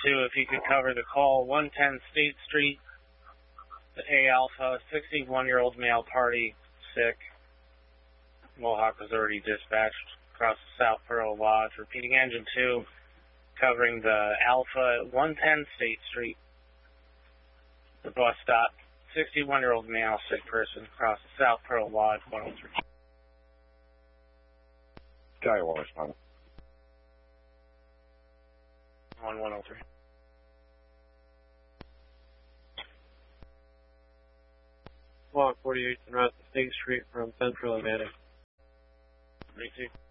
2, if you could cover the call, 110 State Street, the A Alpha, 61-year-old male party, sick. Mohawk was already dispatched across the South Pearl Lodge. Repeating, engine 2, covering the Alpha at 110 State Street, the bus stop. 61-year-old male, sick person, across the South Pearl Lodge, 103. Guy will respond. 103. Walk 48 and route to State Street from Central Atlantic. 32.